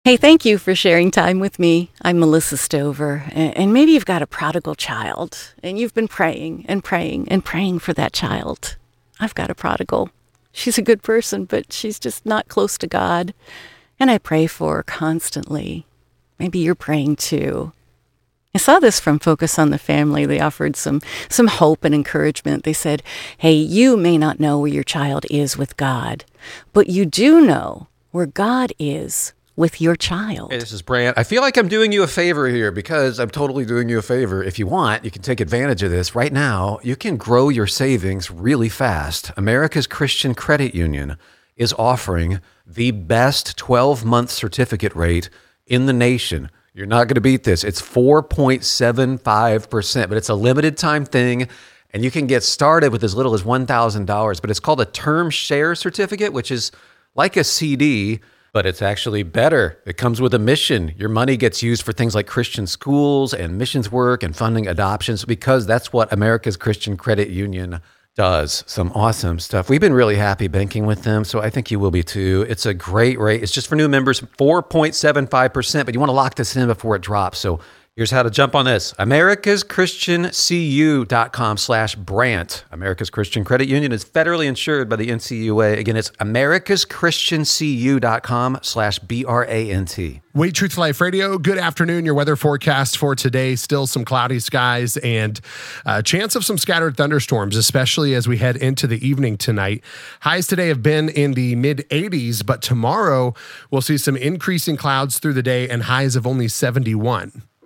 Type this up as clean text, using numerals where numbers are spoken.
Hey, thank you for sharing time with me. I'm Melissa Stover, and maybe you've got a prodigal child, and you've been praying and praying and praying for that child. I've got a prodigal. She's a good person, but she's just not close to God, and I pray for her constantly. Maybe you're praying too. I saw this from Focus on the Family. They offered some hope and encouragement. They said, hey, you may not know where your child is with God, but you do know where God is with your child. Hey, this is Brant. I feel like I'm doing you a favor here because I'm totally doing you a favor. If you want, you can take advantage of this. Right now, you can grow your savings really fast. America's Christian Credit Union is offering the best 12-month certificate rate in the nation. You're not going to beat this. It's 4.75%, but it's a limited time thing, and you can get started with as little as $1,000, but it's called a term share certificate, which is like a CD, but it's actually better. It comes with a mission. Your money gets used for things like Christian schools and missions work and funding adoptions because that's what America's Christian Credit Union does. Some awesome stuff. We've been really happy banking with them, so I think you will be too. It's a great rate. It's just for new members, 4.75%, but you want to lock this in before it drops. So here's how to jump on this. AmericasChristianCU.com/Brant. America's Christian Credit Union is federally insured by the NCUA. Again, it's AmericasChristianCU.com/BRANT. Wait, Truth to Life Radio. Good afternoon. Your weather forecast for today, still some cloudy skies and a chance of some scattered thunderstorms, especially as we head into the evening tonight. Highs today have been in the mid-80s, but tomorrow we'll see some increasing clouds through the day and highs of only 71.